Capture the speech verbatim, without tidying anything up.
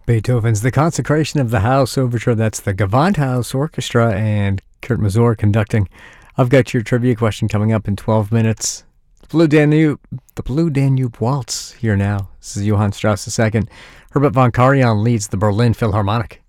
Beethoven's The Consecration of the House Overture. That's the Gewandhaus Orchestra and Kurt Masur conducting. I've got your trivia question coming up in twelve minutes. The Blue Danube, the Blue Danube Waltz here now. This is Johann Strauss the Second. Herbert von Karajan leads the Berlin Philharmonic.